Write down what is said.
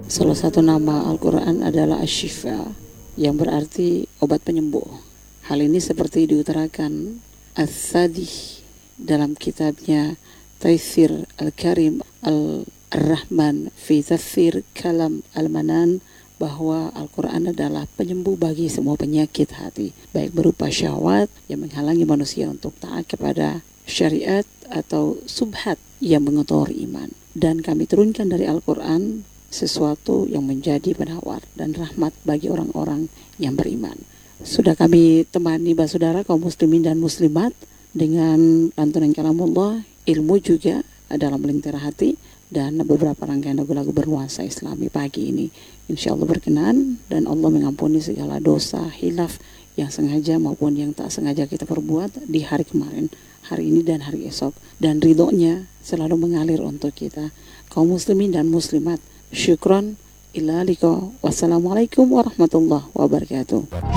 Salah satu nama Al-Quran adalah Asy-Syifa, yang berarti obat penyembuh. Hal ini seperti diutarakan As-Sadih dalam kitabnya Taisir Al-Karim Al-Rahman fi Tafsir Kalam Al-Manan, bahwa Al-Quran adalah penyembuh bagi semua penyakit hati, baik berupa syahwat yang menghalangi manusia untuk taat kepada syariat atau subhat yang mengotori iman. Dan kami turunkan dari Al-Quran sesuatu yang menjadi penawar dan rahmat bagi orang-orang yang beriman. Sudah kami temani saudara kaum muslimin dan muslimat dengan lantunan kalamullah, ilmu juga dalam lentera hati, dan beberapa rangkaian lagu-lagu bernuansa Islami pagi ini. Insya Allah berkenan dan Allah mengampuni segala dosa, hilaf yang sengaja maupun yang tak sengaja kita perbuat di hari kemarin, hari ini dan hari esok. Dan ridhonya selalu mengalir untuk kita, kaum muslimin dan muslimat. Syukron ila liqa. Wassalamualaikum warahmatullahi wabarakatuh.